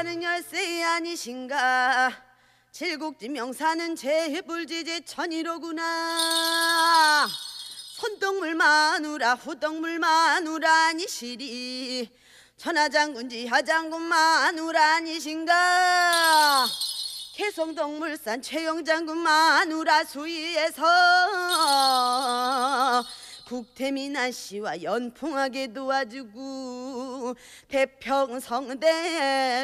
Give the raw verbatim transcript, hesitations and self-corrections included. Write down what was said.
사는 열쇠 아니신가. 칠곡지 명사는 재불지제 천이로구나. 손동물 마누라 후동물 마누라 아니시리. 천하장군 지하장군 마누라 아니신가. 개성동물산 최영장군 마누라 수위에서 국태민한 씨와 연풍하게 도와주고 태평성대